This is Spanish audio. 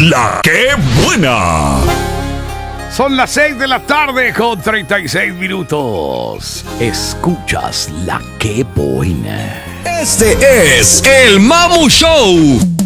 La que buena. Son las 6 de la tarde con 36 minutos. Escuchas La que buena. Este es el Mamu Show.